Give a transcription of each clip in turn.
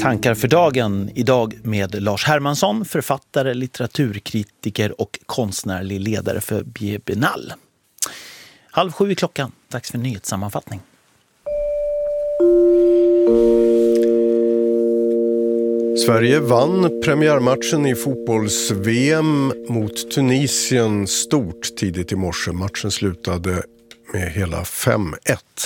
Tankar för dagen idag med Lars Hermansson, författare, litteraturkritiker och konstnärlig ledare för Biennale. 6:30 är klockan, dags för nyhetssammanfattning. Sverige vann premiärmatchen i fotbolls-VM mot Tunisien stort tidigt i morse. Matchen slutade med hela 5-1.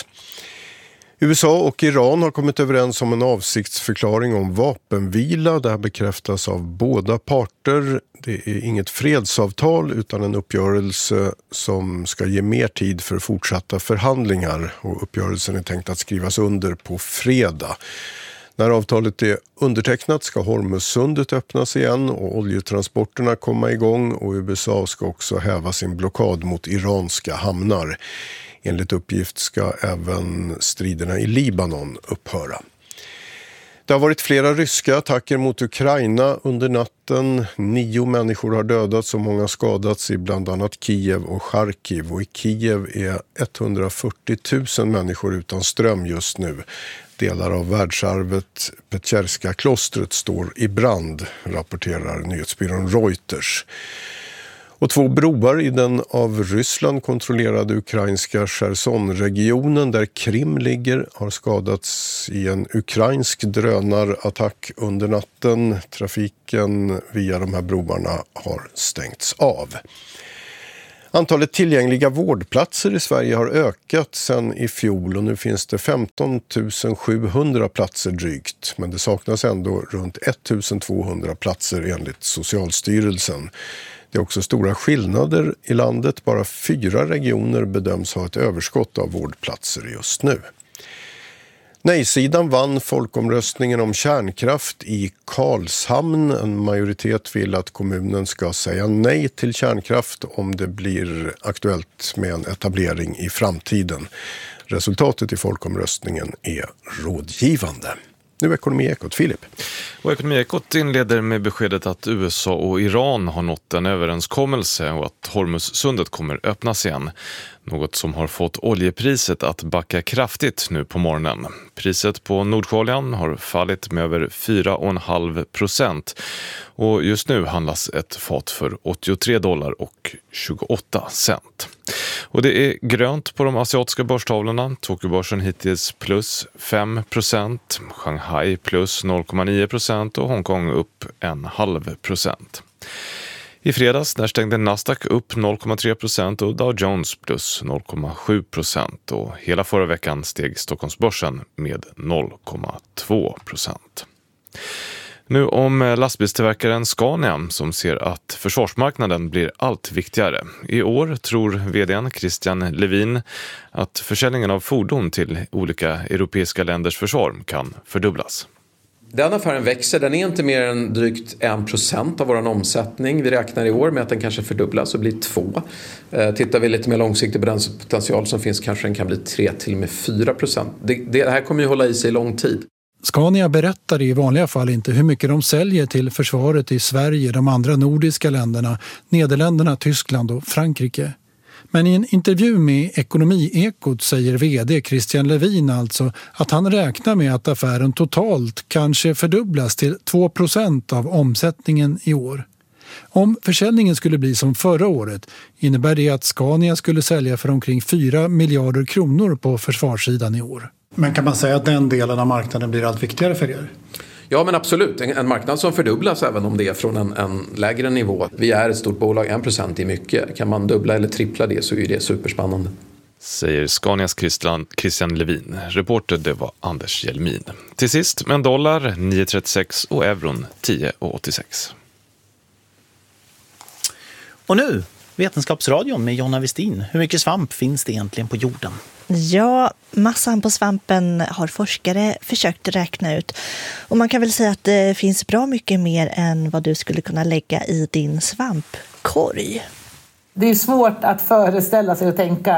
USA och Iran har kommit överens om en avsiktsförklaring om vapenvila. Det här bekräftas av båda parter. Det är inget fredsavtal utan en uppgörelse som ska ge mer tid för fortsatta förhandlingar. Och uppgörelsen är tänkt att skrivas under på fredag. När avtalet är undertecknat ska Hormuzsundet öppnas igen och oljetransporterna komma igång, och USA ska också häva sin blockad mot iranska hamnar. Enligt uppgift ska även striderna i Libanon upphöra. Det har varit flera ryska attacker mot Ukraina under natten. 9 människor har dödats och många skadats i bland annat Kiev och Charkiv. Och i Kiev är 140 000 människor utan ström just nu. Delar av världsarvet Petjerska klostret står i brand, rapporterar nyhetsbyrån Reuters. Och 2 broar i den av Ryssland kontrollerade ukrainska Cherson-regionen där Krim ligger har skadats i en ukrainsk drönarattack under natten. Trafiken via de här broarna har stängts av. Antalet tillgängliga vårdplatser i Sverige har ökat sedan i fjol och nu finns det 15 700 platser drygt. Men det saknas ändå runt 1 200 platser enligt Socialstyrelsen. Det är också stora skillnader i landet. Bara 4 regioner bedöms ha ett överskott av vårdplatser just nu. Nej-sidan vann folkomröstningen om kärnkraft i Karlshamn. En majoritet vill att kommunen ska säga nej till kärnkraft om det blir aktuellt med en etablering i framtiden. Resultatet i folkomröstningen är rådgivande. Nu Ekonomiekot, Filip. Och Ekonomiekot inleder med beskedet att USA och Iran har nått en överenskommelse och att Hormuzsundet kommer öppnas igen. Något som har fått oljepriset att backa kraftigt nu på morgonen. Priset på Nordsjöoljan har fallit med över 4,5% och just nu handlas ett fat för $83.28. Och det är grönt på de asiatiska börstavlorna. Tokyobörsen hittills plus 5%, Shanghai plus 0,9% och Hongkong upp 0,5%. I fredags där stängde Nasdaq upp 0,3% och Dow Jones plus 0,7%. Och hela förra veckan steg Stockholmsbörsen med 0,2%. Nu om lastbilstillverkaren Scania som ser att försvarsmarknaden blir allt viktigare. I år tror vd:n Christian Levin att försäljningen av fordon till olika europeiska länders försvar kan fördubblas. Den affären växer, den är inte mer än drygt 1% av vår omsättning. Vi räknar i år med att den kanske fördubblas och blir 2. Tittar vi lite mer långsiktigt på den potential som finns kanske den kan bli 3-4%. Det här kommer ju hålla i sig lång tid. Scania berättar i vanliga fall inte hur mycket de säljer till försvaret i Sverige, de andra nordiska länderna, Nederländerna, Tyskland och Frankrike. Men i en intervju med Ekonomiekot säger vd Christian Levin alltså att han räknar med att affären totalt kanske fördubblas till 2% av omsättningen i år. Om försäljningen skulle bli som förra året innebär det att Scania skulle sälja för omkring 4 miljarder kronor på försvarssidan i år. Men kan man säga att den delen av marknaden blir allt viktigare för er? Ja, men absolut. En marknad som fördubblas även om det är från en lägre nivå. Vi är ett stort bolag, 1% är mycket. Kan man dubbla eller trippla det så är det superspännande. Säger Scanias Christian Levin. Reporter det var Anders Hjelmin. Till sist med $1 9,36 och euron 10,86. Och nu Vetenskapsradion med Jonna Westin. Hur mycket svamp finns det egentligen på jorden? Ja, massan på svampen har forskare försökt räkna ut. Och man kan väl säga att det finns bra mycket mer än vad du skulle kunna lägga i din svampkorg. Det är svårt att föreställa sig och tänka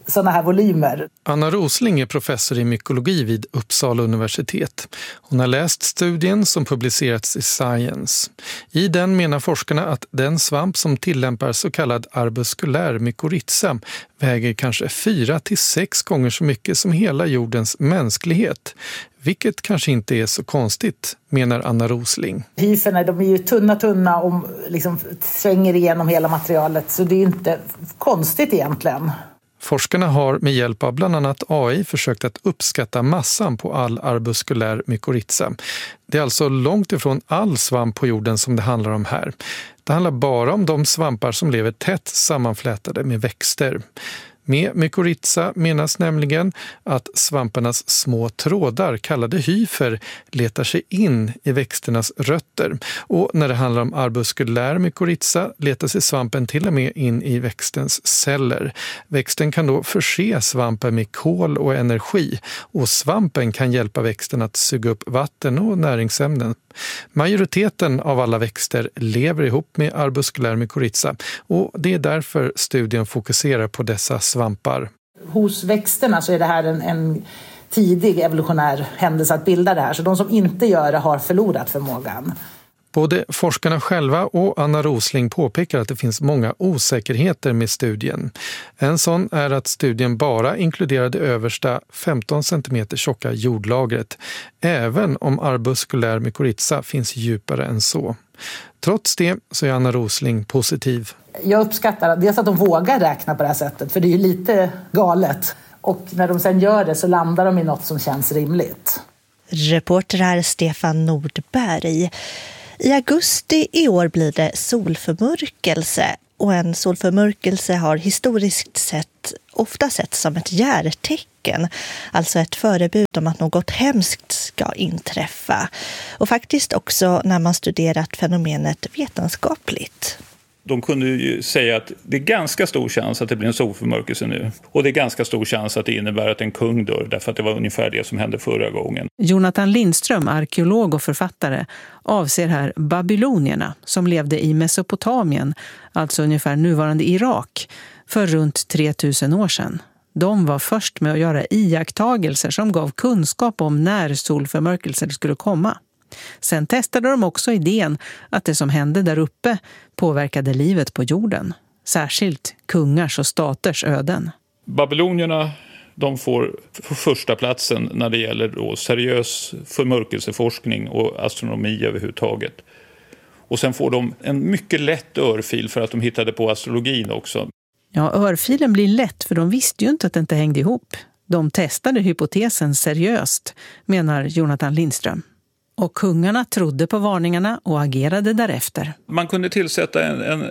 sådana här volymer. Anna Rosling är professor i mykologi vid Uppsala universitet. Hon har läst studien som publicerats i Science. I den menar forskarna att den svamp som tillämpar så kallad arbuskulär mykorrhiza väger kanske 4 till 6 gånger så mycket som hela jordens mänsklighet. Vilket kanske inte är så konstigt, menar Anna Rosling. Hyferna, de är ju tunna och liksom svänger igenom hela materialet, så det är inte konstigt egentligen. Forskarna har med hjälp av bland annat AI försökt att uppskatta massan på all arbuskulär mykorrhiza. Det är alltså långt ifrån all svamp på jorden som det handlar om här. Det handlar bara om de svampar som lever tätt sammanflätade med växter. Med mykorrhiza menas nämligen att svamparnas små trådar, kallade hyfer, letar sig in i växternas rötter. Och när det handlar om arbuskulär mykorrhiza letar sig svampen till och med in i växtens celler. Växten kan då förse svampen med kol och energi, och svampen kan hjälpa växten att suga upp vatten och näringsämnen. Majoriteten av alla växter lever ihop med arbuskulär mykorrhiza, och det är därför studien fokuserar på dessa svampar. Hos växterna så är det här en tidig evolutionär händelse att bilda det här, så de som inte gör det har förlorat förmågan. Både forskarna själva och Anna Rosling påpekar att det finns många osäkerheter med studien. En sån är att studien bara inkluderade översta 15 cm tjocka jordlagret, även om arbuskulär mykorrhiza finns djupare än så. Trots det så är Anna Rosling positiv. Jag uppskattar dels att de vågar räkna på det här sättet, för det är ju lite galet. Och när de sen gör det så landar de i något som känns rimligt. Reporter här Stefan Nordberg. I augusti i år blir det solförmörkelse, och en solförmörkelse har historiskt sett ofta sett som ett järtecken, alltså ett förebud om att något hemskt ska inträffa. Och faktiskt också när man studerat fenomenet vetenskapligt. De kunde ju säga att det är ganska stor chans att det blir en solförmörkelse nu. Och det är ganska stor chans att det innebär att en kung dör, därför att det var ungefär det som hände förra gången. Jonathan Lindström, arkeolog och författare, avser här babylonierna som levde i Mesopotamien, alltså ungefär nuvarande Irak, för runt 3000 år sedan. De var först med att göra iakttagelser som gav kunskap om när solförmörkelser skulle komma. Sen testade de också idén att det som hände där uppe påverkade livet på jorden, särskilt kungars och staters öden. Babylonierna, de får första platsen när det gäller då seriös förmörkelseforskning och astronomi överhuvudtaget. Och sen får de en mycket lätt örfil för att de hittade på astrologin också. Ja, örfilen blir lätt för de visste ju inte att det inte hängde ihop. De testade hypotesen seriöst, menar Jonathan Lindström. Och kungarna trodde på varningarna och agerade därefter. Man kunde tillsätta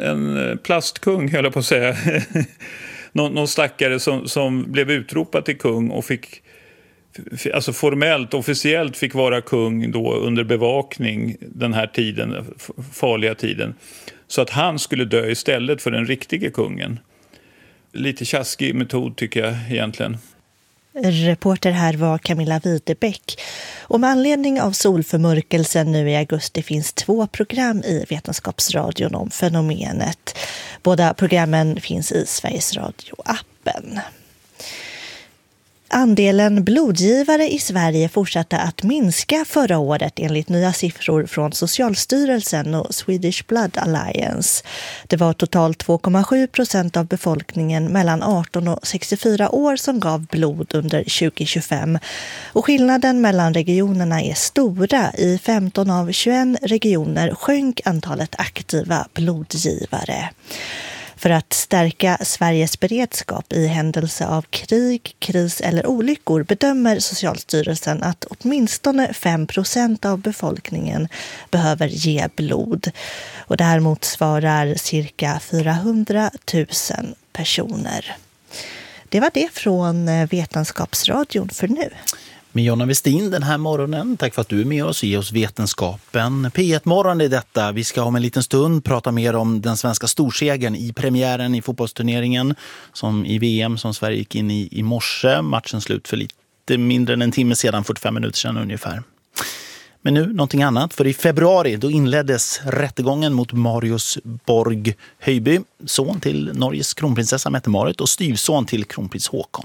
en plastkung, höll jag på att säga. någon stackare som blev utropad till kung och fick, alltså formellt, officiellt fick vara kung då under bevakning den här tiden, farliga tiden. Så att han skulle dö istället för den riktiga kungen. Lite tjaskig metod tycker jag egentligen. Reporter här var Camilla Widebäck. Och med anledning av solförmörkelsen nu i augusti finns 2 program i Vetenskapsradion om fenomenet. Båda programmen finns i Sveriges Radio-appen. Andelen blodgivare i Sverige fortsatte att minska förra året enligt nya siffror från Socialstyrelsen och Swedish Blood Alliance. Det var totalt 2,7% av befolkningen mellan 18 och 64 år som gav blod under 2025. Och skillnaden mellan regionerna är stora. I 15 av 21 regioner sjönk antalet aktiva blodgivare. För att stärka Sveriges beredskap i händelse av krig, kris eller olyckor bedömer Socialstyrelsen att åtminstone 5% av befolkningen behöver ge blod. Och det här motsvarar cirka 400 000 personer. Det var det från Vetenskapsradion för nu. Med Jonna Westin den här morgonen. Tack för att du är med oss och ger oss vetenskapen. P1-morgon är detta. Vi ska om en liten stund prata mer om den svenska storsegern i premiären i fotbollsturneringen som i VM som Sverige gick in i morse. Matchen slut för lite mindre än en timme sedan, 45 minuter sedan ungefär. Men nu någonting annat, för i februari då inleddes rättegången mot Marius Borg Høiby, son till Norges kronprinsessa Mette-Marit och styvson till kronprins Håkon.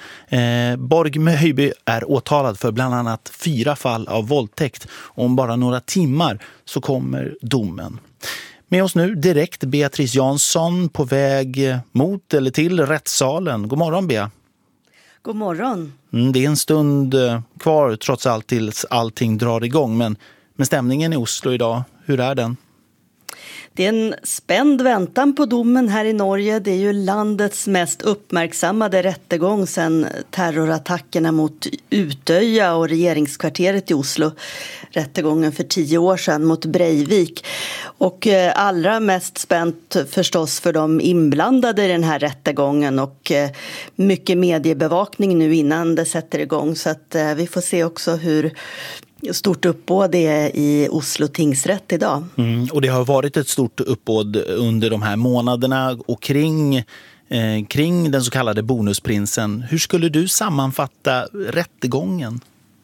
Borg Høiby är åtalad för bland annat 4 fall av våldtäkt. Om bara några timmar så kommer domen. Med oss nu direkt Beatrice Jansson på väg mot eller till rättssalen. God morgon, Bea. God morgon. Det är en stund kvar trots allt tills allting drar igång. Men stämningen i Oslo idag, hur är den? Det är en spänd väntan på domen här i Norge. Det är ju landets mest uppmärksammade rättegång sedan terrorattackerna mot Utöja och regeringskvarteret i Oslo. Rättegången för 10 år sedan mot Breivik. Och allra mest spänt förstås för de inblandade i den här rättegången. Och mycket mediebevakning nu innan det sätter igång. Så att vi får se också hur stort uppbåd det är i Oslo tingsrätt idag. Och det har varit ett stort uppbåd under de här månaderna och kring den så kallade bonusprinsen. Hur skulle du sammanfatta rättegången?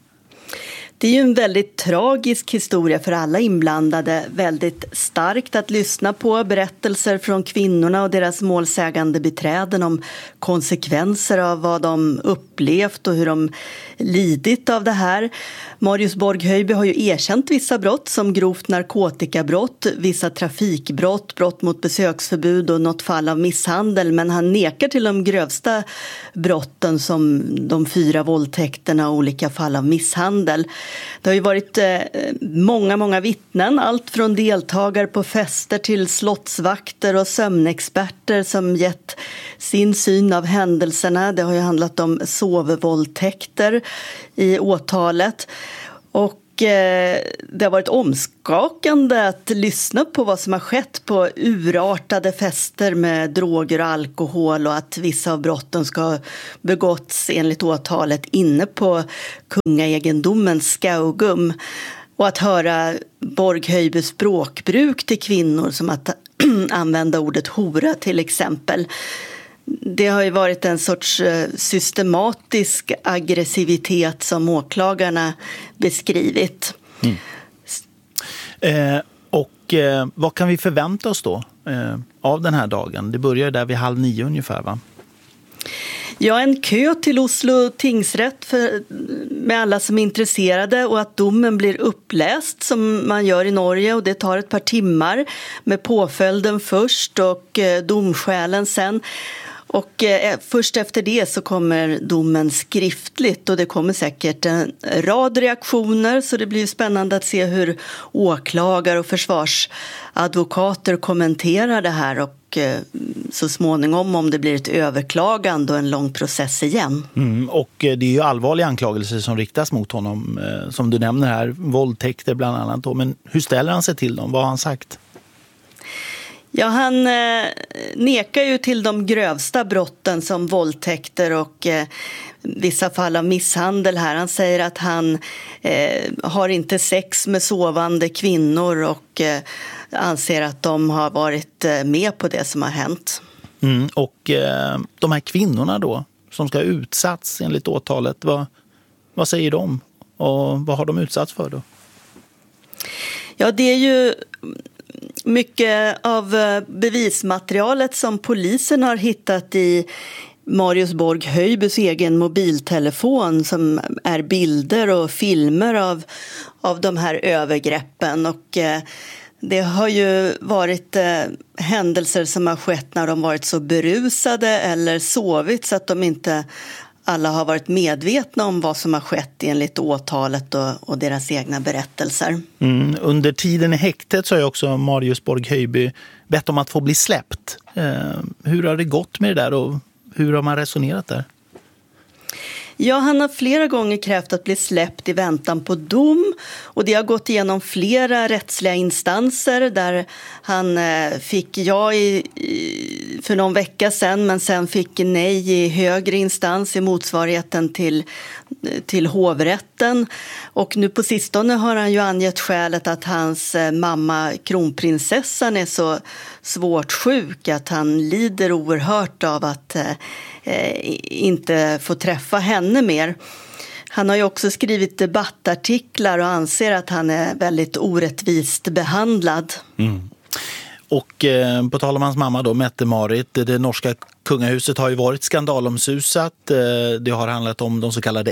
Det är ju en väldigt tragisk historia för alla inblandade. Väldigt starkt att lyssna på berättelser från kvinnorna och deras målsägande beträden om konsekvenser av vad de upplevt och hur de lidit av det här. Marius Borg Høiby har ju erkänt vissa brott som grovt narkotikabrott, vissa trafikbrott, brott mot besöksförbud och något fall av misshandel. Men han nekar till de grövsta brotten som de 4 våldtäkterna och olika fall av misshandel. Det har ju varit många vittnen, allt från deltagare på fester till slottsvakter och sömnexperter som gett sin syn av händelserna. Det har ju handlat om sovvåldtäkter i åtalet. Och det har varit omskakande att lyssna på vad som har skett på urartade fester med droger och alkohol och att vissa av brotten ska ha begåtts enligt åtalet inne på kungaegendomen Skaugum. Och att höra Borg Høibys språkbruk till kvinnor som att använda ordet hora till exempel. Det har ju varit en sorts systematisk aggressivitet som åklagarna beskrivit. Vad kan vi förvänta oss då av den här dagen? Det börjar där vid 8:30 ungefär, va? Ja, en kö till Oslo tingsrätt med alla som är intresserade och att domen blir uppläst som man gör i Norge och det tar ett par timmar med påföljden först och domskälen sen. Och först efter det så kommer domen skriftligt och det kommer säkert en rad reaktioner så det blir spännande att se hur åklagare och försvarsadvokater kommenterar det här och så småningom om det blir ett överklagande och en lång process igen. Och det är ju allvarliga anklagelser som riktas mot honom som du nämner här, våldtäkter bland annat. Men hur ställer han sig till dem? Vad har han sagt? Ja, han nekar ju till de grövsta brotten som våldtäkter och vissa fall av misshandel här. Han säger att han har inte sex med sovande kvinnor och anser att de har varit med på det som har hänt. Och de här kvinnorna då som ska ha utsatts enligt åtalet, vad säger de? Och vad har de utsatts för då? Ja, det är ju mycket av bevismaterialet som polisen har hittat i Marius Borg Høibys egen mobiltelefon som är bilder och filmer av de här övergreppen. Och det har ju varit händelser som har skett när de varit så berusade eller sovit så att de inte alla har varit medvetna om vad som har skett enligt åtalet och deras egna berättelser. Under tiden i häktet så har också Marius Borg Høiby bett om att få bli släppt. Hur har det gått med det där och hur har man resonerat där? Ja, han har flera gånger krävt att bli släppt i väntan på dom och det har gått igenom flera rättsliga instanser där han fick ja för någon vecka sedan men sen fick nej i högre instans i motsvarigheten till hovrätten. Och nu på sistone har han ju angett skälet att hans mamma kronprinsessan är så svårt sjuk att han lider oerhört av att inte få träffa henne mer. Han har ju också skrivit debattartiklar och anser att han är väldigt orättvist behandlad. Mm. Och på tal om hans mamma då, Mette-Marit, det norska kungahuset har ju varit skandalomsusat. Det har handlat om de så kallade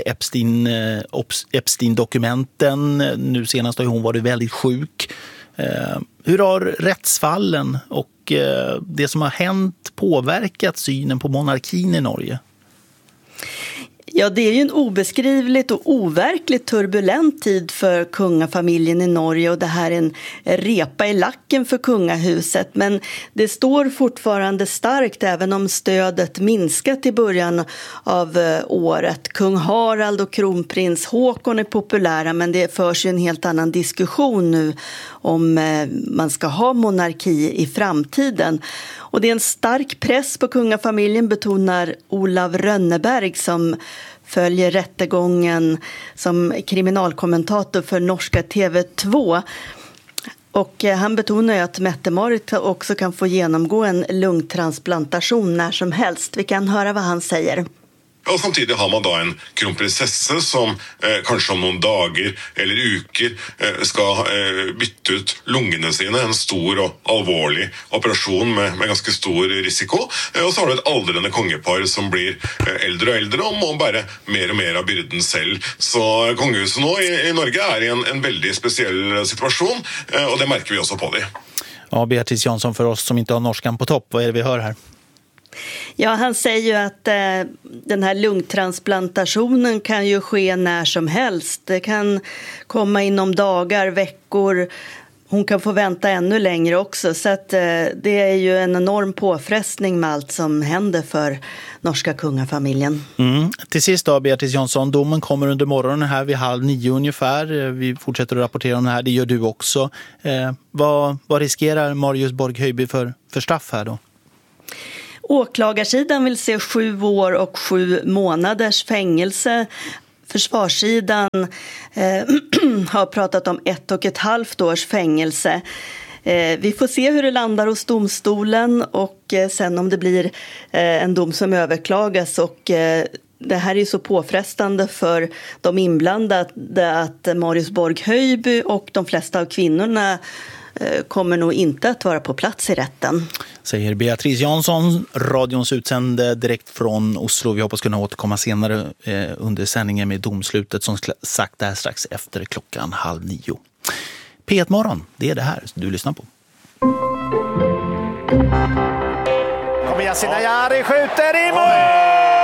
Epstein-dokumenten. Nu senast har hon varit väldigt sjuk. Hur har rättsfallen och det som har hänt påverkat synen på monarkin i Norge? Ja, det är ju en obeskrivligt och overkligt turbulent tid för kungafamiljen i Norge och det här är en repa i lacken för kungahuset. Men det står fortfarande starkt även om stödet minskat i början av året. Kung Harald och kronprins Håkon är populära, men det förs ju en helt annan diskussion nu om man ska ha monarki i framtiden. Och det är en stark press på kungafamiljen, betonar Olav Rönneberg som följer rättegången som kriminalkommentator för norska TV2. Och han betonar ju att Mette-Marit också kan få genomgå en lungtransplantation när som helst. Vi kan höra vad han säger. Og samtidig har man da en kronprinsesse som kanskje om noen dager eller uker skal bytte ut lungene sine. En stor og alvorlig operasjon med ganske stor risiko. Og så har du et aldrende kongepar som blir eldre og eldre og må bære mer og mer av byrden selv. Så kongehuset nå i Norge er i en veldig spesiell situasjon, og det merker vi også på det. Ja, Beatrice Jansson, för oss som inte har norskan på topp, vad är det vi hör här? Ja, han säger ju att den här lungtransplantationen kan ju ske när som helst. Det kan komma inom dagar, veckor. Hon kan få vänta ännu längre också. Så att, det är ju en enorm påfrestning med allt som händer för norska kungafamiljen. Till sist då, Beatrice Jansson, domen kommer under morgonen här vid 8:30 ungefär. Vi fortsätter att rapportera om det här, det gör du också. Vad riskerar Marius Borg Høiby för straff här då? Åklagarsidan vill se 7 år och 7 månaders fängelse. Försvarssidan har pratat om 1,5 års fängelse. Vi får se hur det landar hos domstolen och sen om det blir en dom som överklagas. Och det här är ju så påfrestande för de inblandade att Marius Borg Høiby och de flesta av kvinnorna kommer nog inte att vara på plats i rätten. Säger Beatrice Jansson, radions utsände direkt från Oslo. Vi hoppas kunna återkomma senare under sändningen med domslutet som sagt är strax efter 8:30. P1 Morgon, det är det här du lyssnar på. Kommer Yasin Ayari, skjuter i mål!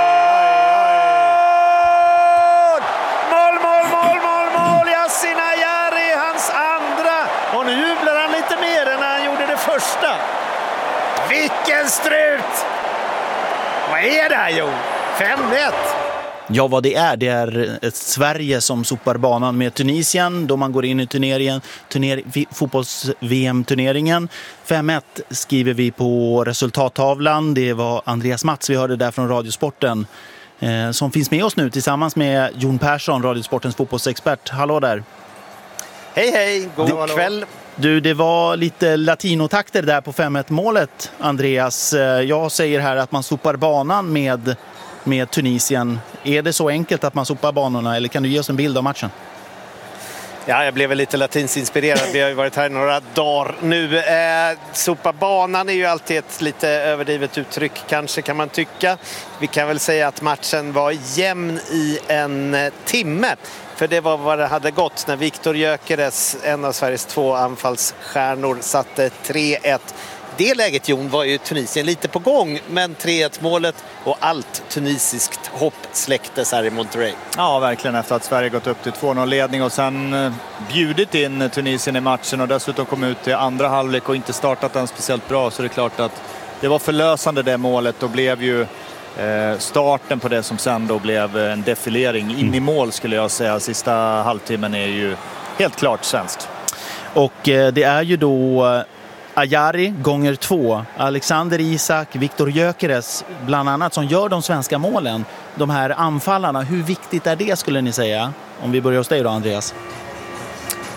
Mål! Yasin Ayari, hans andra. Och nu jublar han lite mer än han gjorde det första. Vilken strut! Vad är det här, Jo? 5-1. Ja, vad det är ett Sverige som sopar banan med Tunisien då man går in i fotbolls-VM-turneringen. 5-1 skriver vi på resultattavlan. Det var Andreas Mats, vi hörde där från Radiosporten, som finns med oss nu tillsammans med Jon Persson, Radiosportens fotbollsexpert. Hallå där! Hej, god kväll! Du, det var lite latinotakter där på 5-1-målet, Andreas. Jag säger här att man sopar banan med Tunisien. Är det så enkelt att man sopar banorna eller kan du ge oss en bild av matchen? Ja, jag blev väl lite latinsinspirerad. Vi har ju varit här några dagar nu. Sopa banan är ju alltid ett lite överdrivet uttryck kanske, kan man tycka. Vi kan väl säga att matchen var jämn i en timme. För det var vad det hade gått när Viktor Gyökeres, en av Sveriges 2 anfallsstjärnor, satte 3-1. Det läget, Jon, var ju Tunisien lite på gång, men 3-1-målet och allt tunisiskt hopp släcktes här i Monterrey. Ja, verkligen, efter att Sverige gått upp till 2-0-ledning och sen bjudit in Tunisien i matchen och dessutom kom ut till andra halvlek och inte startat den speciellt bra, så det är klart att det var förlösande det målet och blev ju starten på det som sen då blev en defilering in i mål, skulle jag säga. Sista halvtimmen är ju helt klart svenskt. Och det är ju då Ayari gånger 2, Alexander Isak, Viktor Gyökeres bland annat som gör de svenska målen. De här anfallarna, hur viktigt är det skulle ni säga? Om vi börjar hos dig då, Andreas.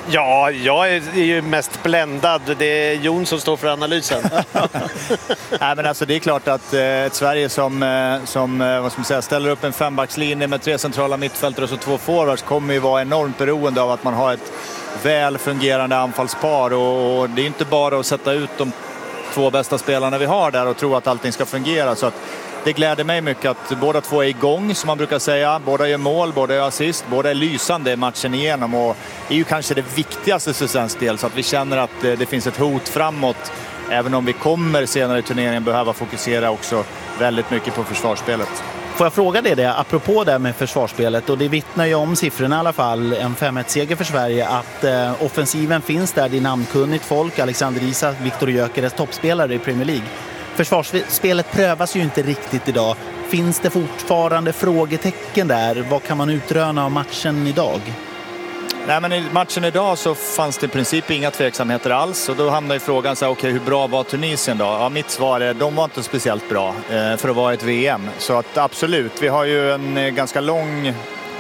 Ja, jag är ju mest bländad. Det är Jon som står för analysen. Nej, men alltså, det är klart att ett Sverige som vad ska man säga, ställer upp en fembackslinje med 3 centrala mittfältare och så 2 forwards kommer ju vara enormt beroende av att man har ett väl fungerande anfallspar. Och det är inte bara att sätta ut de 2 bästa spelarna vi har där och tro att allting ska fungera. Så att det gläder mig mycket att båda 2 är igång, som man brukar säga. Båda gör mål, båda gör assist, båda är lysande matchen igenom. Och det är ju kanske det viktigaste för svensk del, så att vi känner att det finns ett hot framåt. Även om vi kommer senare i turneringen behöva fokusera också väldigt mycket på försvarsspelet. Får jag fråga det apropå det med försvarsspelet, och det vittnar ju om siffrorna i alla fall, en 5-1-seger för Sverige, att offensiven finns där, det är namnkunnigt folk, Alexander Isak, Viktor Gyökeres, toppspelare i Premier League. Försvarsspelet prövas ju inte riktigt idag. Finns det fortfarande frågetecken där? Vad kan man utröna av matchen idag? Nej, men i matchen idag så fanns det i princip inga tveksamheter alls. Och då hamnar ju frågan så här, okej, hur bra var Tunisien då? Ja, mitt svar är, de var inte speciellt bra för att vara ett VM. Så att absolut, vi har ju en ganska lång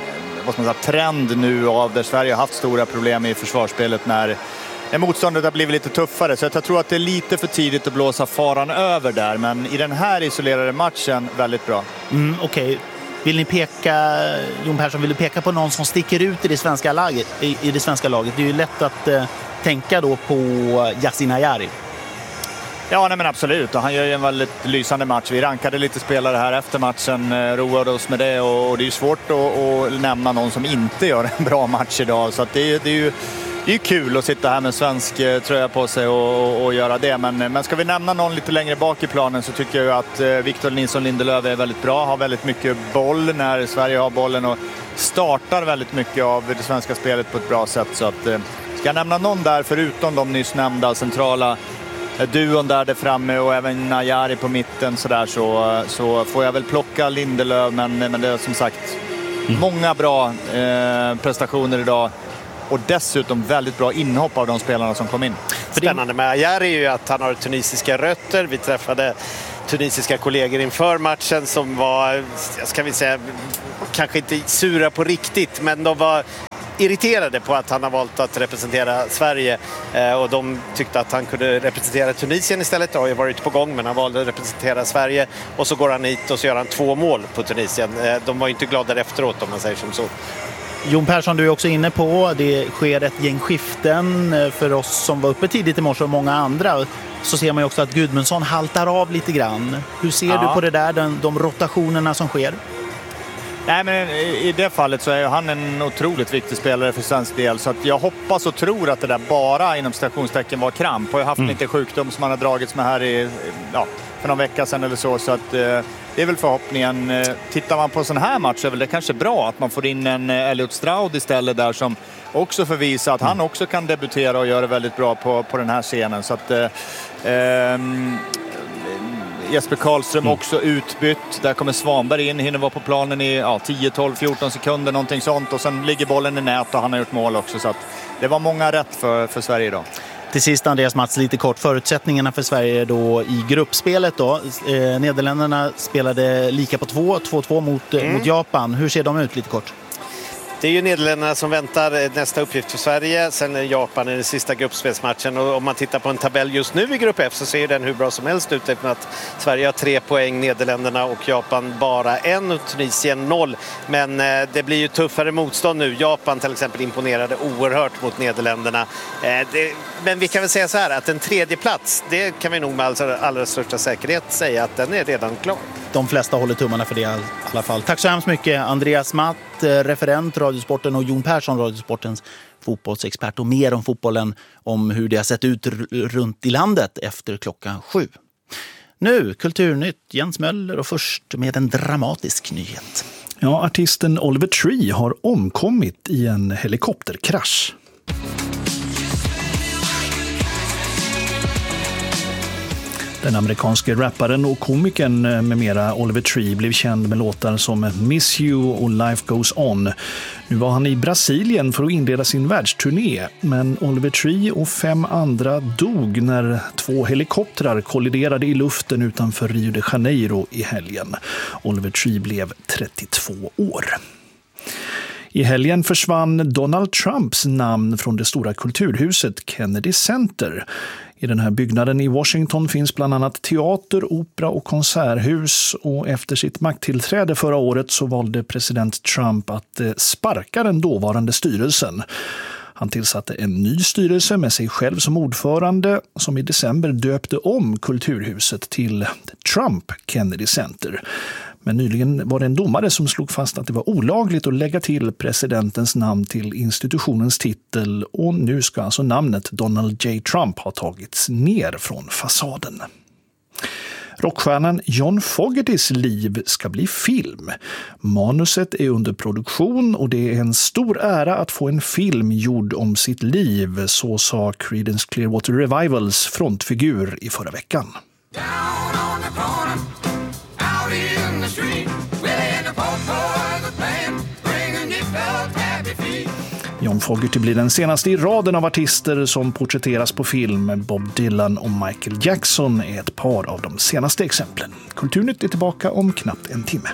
trend nu av där Sverige har haft stora problem i försvarsspelet när motståndet har blivit lite tuffare. Så jag tror att det är lite för tidigt att blåsa faran över där. Men i den här isolerade matchen, väldigt bra. Okej. Vill ni peka, Jon Persson, vill du peka på någon som sticker ut i det svenska laget? I det svenska laget? Det är ju lätt att tänka då på Yasin Ayari. Ja, nej, men absolut. Och han gör ju en väldigt lysande match. Vi rankade lite spelare här efter matchen, roade oss med det. Och det är ju svårt att nämna någon som inte gör en bra match idag. Så att det är ju kul att sitta här med svensk tröja på sig och göra det. Men ska vi nämna någon lite längre bak i planen så tycker jag att Victor Nilsson Lindelöf är väldigt bra. Har väldigt mycket boll när Sverige har bollen och startar väldigt mycket av det svenska spelet på ett bra sätt. Så att, ska jag nämna någon där förutom de nyss nämnda centrala duon där framme och även Ayari på mitten så får jag väl plocka Lindelöf. Men det är som sagt många bra prestationer idag. Och dessutom väldigt bra inhopp av de spelarna som kom in. Spännande med Ayari är ju att han har tunisiska rötter. Vi träffade tunisiska kollegor inför matchen som var, ska vi säga, kanske inte sura på riktigt, men de var irriterade på att han har valt att representera Sverige och de tyckte att han kunde representera Tunisien istället. Det har ju varit på gång, men han valde att representera Sverige och så går han hit och så gör han 2 mål på Tunisien. De var inte glada efteråt, om man säger som så. Jon Persson, du är också inne på det sker ett gäng skiften för oss som var uppe tidigt i morse och många andra. Så ser man ju också att Gudmundsson haltar av lite grann. Hur ser du på det där, de rotationerna som sker? Nej, men i det fallet så är han en otroligt viktig spelare för svensk del. Så att jag hoppas och tror att det där bara inom stationstecken var kramp. Och jag har haft lite sjukdom som han har dragits med här för någon vecka sedan eller så. Så att det är väl förhoppningen. Tittar man på en sån här match är väl det kanske bra att man får in en Elliot Stroud istället där som också får visa att han också kan debutera och göra det väldigt bra på den här scenen. Så att Jesper Karlström också utbytt. Där kommer Svanberg in, hinner vara på planen i 10, 12, 14 sekunder, någonting sånt. Och sen ligger bollen i nät och han har gjort mål också. Så att det var många rätt för Sverige idag. Till sist, Andreas Mats, lite kort förutsättningarna för Sverige då i gruppspelet då. Nederländerna spelade lika på 2-2 mot Japan. Hur ser de ut lite kort? Det är ju Nederländerna som väntar nästa uppgift för Sverige. Sen är Japan i den sista gruppspelsmatchen. Och om man tittar på en tabell just nu i grupp F så ser den hur bra som helst ut. Efter att Sverige har 3 poäng, Nederländerna och Japan bara 1 och Tunisien 0. Men det blir ju tuffare motstånd nu. Japan till exempel imponerade oerhört mot Nederländerna. Men vi kan väl säga så här att en 3:e plats, det kan vi nog med allra största säkerhet säga att den är redan klar. De flesta håller tummarna för det i alla fall. Tack så hemskt mycket, Andreas Matt, referent Radiosporten, och Jon Persson, Radiosportens fotbollsexpert, och mer om fotbollen, om hur det har sett ut runt i landet efter 7:00. Nu Kulturnytt, Jens Möller, och först med en dramatisk nyhet. Ja, artisten Oliver Tree har omkommit i en helikopterkrasch. Den amerikanske rapparen och komikern med mera Oliver Tree blev känd med låtar som Miss You och Life Goes On. Nu var han i Brasilien för att inleda sin världsturné, men Oliver Tree och 5 andra dog när 2 helikoptrar kolliderade i luften utanför Rio de Janeiro i helgen. Oliver Tree blev 32 år. I helgen försvann Donald Trumps namn från det stora kulturhuset Kennedy Center. I den här byggnaden i Washington finns bland annat teater, opera och konserthus, och efter sitt makttillträde förra året så valde president Trump att sparka den dåvarande styrelsen. Han tillsatte en ny styrelse med sig själv som ordförande som i december döpte om kulturhuset till Trump Kennedy Center. Men nyligen var det en domare som slog fast att det var olagligt att lägga till presidentens namn till institutionens titel, och nu ska alltså namnet Donald J. Trump ha tagits ner från fasaden. Rockstjärnan John Fogertys liv ska bli film. Manuset är under produktion och det är en stor ära att få en film gjord om sitt liv, så sa Creedence Clearwater Revivals frontfigur i förra veckan. John Fogerty blir den senaste i raden av artister som porträtteras på film. Bob Dylan och Michael Jackson är ett par av de senaste exemplen. Kulturnytt är tillbaka om knappt en timme.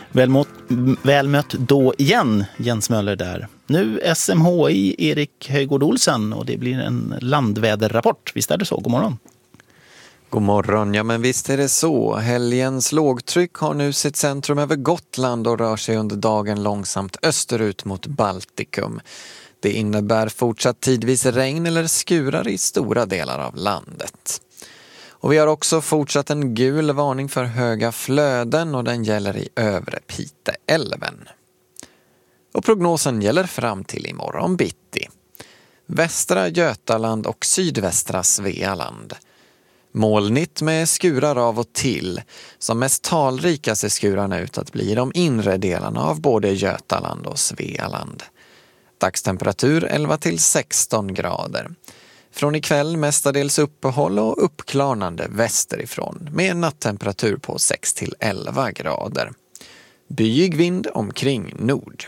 Välmött då igen, Jens Möller där. Nu SMHI, Erik Höjgård Olsen, och det blir en landväderrapport. Visst är det så? God morgon. God morgon, ja men visst är det så. Helgens lågtryck har nu sitt centrum över Gotland och rör sig under dagen långsamt österut mot Baltikum. Det innebär fortsatt tidvis regn eller skurar i stora delar av landet. Och vi har också fortsatt en gul varning för höga flöden, och den gäller i övre Piteälven. Och prognosen gäller fram till imorgon bitti. Västra Götaland och sydvästra Svealand. Molnigt med skurar av och till. Som mest talrika ser skurarna ut att bli de inre delarna av både Götaland och Svealand. Dagstemperatur 11 till 16 grader. Från ikväll mestadels uppehåll och uppklarnande västerifrån med en nattemperatur på 6 till 11 grader. Byig vind omkring nord.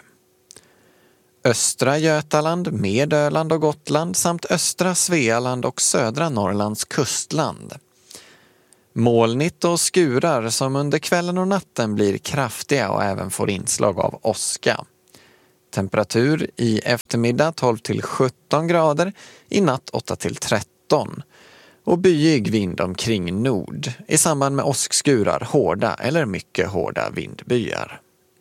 Östra Götaland med Öland och Gotland samt östra Svealand och södra Norrlands kustland. Molnigt och skurar som under kvällen och natten blir kraftiga och även får inslag av åska. Temperatur i eftermiddag 12 till 17 grader, i natt 8 till 13. Och byig vind omkring nord, i samband med åskskurar hårda eller mycket hårda vindbyar.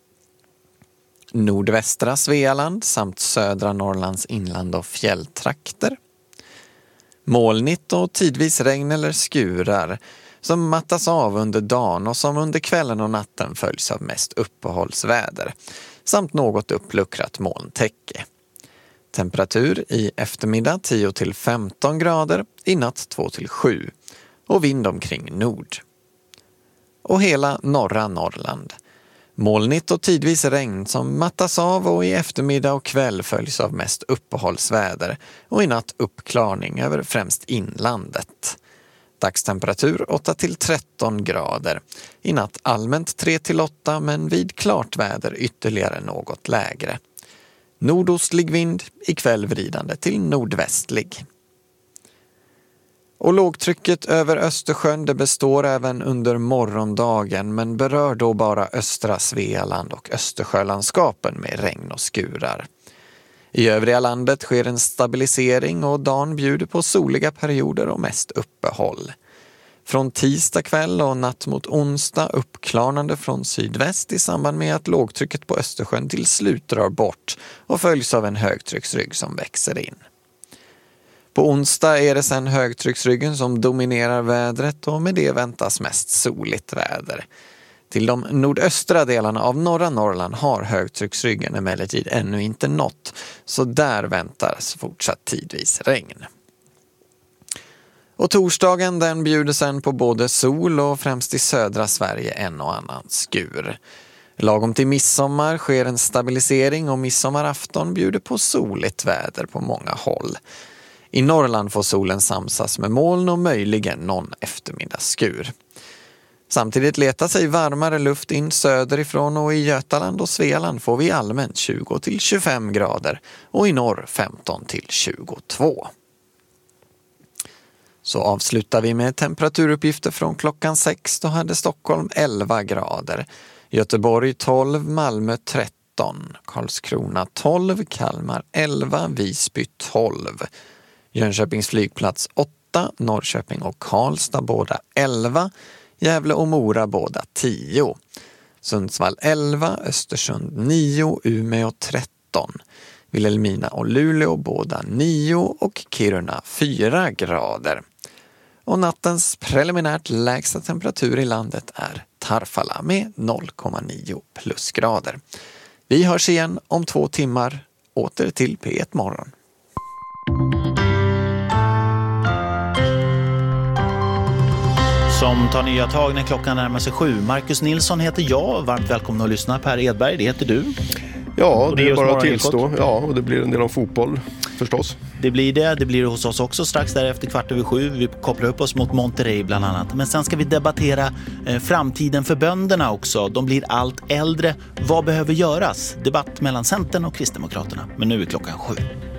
Nordvästra Svealand samt södra Norrlands inland och fjälltrakter. Molnigt och tidvis regn eller skurar som mattas av under dagen och som under kvällen och natten följs av mest uppehållsväder samt något uppluckrat molntäcke. Temperatur i eftermiddag 10 till 15 grader, i natt 2 till 7 och vind omkring nord. Och hela norra Norrland. Molnigt och tidvis regn som mattas av och i eftermiddag och kväll följs av mest uppehållsväder och i natt uppklarning över främst inlandet. Dagstemperatur 8 till 13 grader. I natt allmänt 3 till 8 men vid klart väder ytterligare något lägre. Nordostlig vind, ikväll vridande till nordvästlig. Och lågtrycket över Östersjön det består även under morgondagen men berör då bara östra Svealand och Östersjölandskapen med regn och skurar. I övriga landet sker en stabilisering och dagen bjuder på soliga perioder och mest uppehåll. Från tisdag kväll och natt mot onsdag uppklarnande från sydväst i samband med att lågtrycket på Östersjön till slut drar bort och följs av en högtrycksrygg som växer in. På onsdag är det sedan högtrycksryggen som dominerar vädret och med det väntas mest soligt väder. Till de nordöstra delarna av norra Norrland har högtrycksryggen emellertid ännu inte nått, så där väntas fortsatt tidvis regn. Och torsdagen den bjuder sen på både sol och främst i södra Sverige en och annan skur. Lagom till midsommar sker en stabilisering och midsommarafton bjuder på soligt väder på många håll. I Norrland får solen samsas med moln och möjligen någon eftermiddagsskur. Samtidigt letar sig varmare luft in söderifrån och i Götaland och Svealand får vi allmänt 20 till 25 grader och i norr 15 till 22. Så avslutar vi med temperaturuppgifter från klockan 6. Då hade Stockholm 11 grader, Göteborg 12, Malmö 13, Karlskrona 12, Kalmar 11, Visby 12. Jönköpings flygplats 8, Norrköping och Karlstad båda 11, Gävle och Mora båda 10. Sundsvall 11, Östersund 9, Umeå 13. Vilhelmina och Luleå båda 9 och Kiruna 4 grader. Och nattens preliminärt lägsta temperatur i landet är Tarfala med 0,9 plusgrader. Vi hörs igen om 2 timmar. Åter till P1 Morgon. Som tar nya tag när klockan närmar sig 7. Marcus Nilsson heter jag. Varmt välkommen att lyssna. Per Edberg, det heter du. Ja, det är bara att tillstå. Ja, och det blir en del om fotboll förstås. Det blir det. Det blir det hos oss också strax därefter 7:15. Vi kopplar upp oss mot Monterrey bland annat. Men sen ska vi debattera framtiden för bönderna också. De blir allt äldre. Vad behöver göras? Debatt mellan Centern och Kristdemokraterna. Men nu är klockan 7.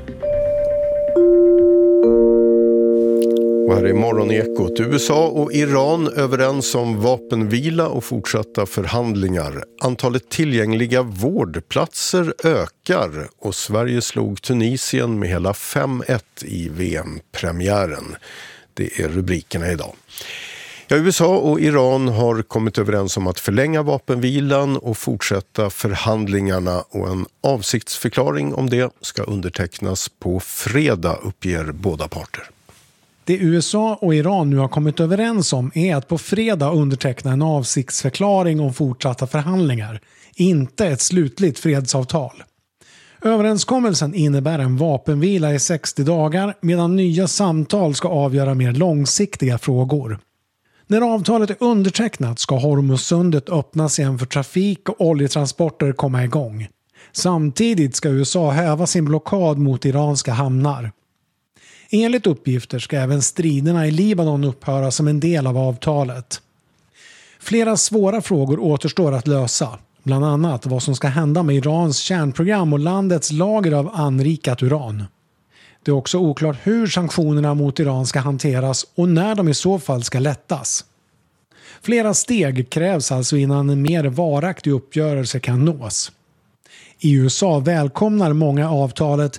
Och här är Morgonekot. USA och Iran överens om vapenvila och fortsatta förhandlingar. Antalet tillgängliga vårdplatser ökar och Sverige slog Tunisien med hela 5-1 i VM-premiären. Det är rubrikerna idag. Ja, USA och Iran har kommit överens om att förlänga vapenvilan och fortsätta förhandlingarna, och en avsiktsförklaring om det ska undertecknas på fredag, uppger båda parter. Det USA och Iran nu har kommit överens om är att på fredag underteckna en avsiktsförklaring om fortsatta förhandlingar, inte ett slutligt fredsavtal. Överenskommelsen innebär en vapenvila i 60 dagar medan nya samtal ska avgöra mer långsiktiga frågor. När avtalet är undertecknat ska Hormuzsundet öppnas igen för trafik och oljetransporter komma igång. Samtidigt ska USA häva sin blockad mot iranska hamnar. Enligt uppgifter ska även striderna i Libanon upphöra som en del av avtalet. Flera svåra frågor återstår att lösa, bland annat vad som ska hända med Irans kärnprogram och landets lager av anrikat uran. Det är också oklart hur sanktionerna mot Iran ska hanteras och när de i så fall ska lättas. Flera steg krävs alltså innan en mer varaktig uppgörelse kan nås. I USA välkomnar många avtalet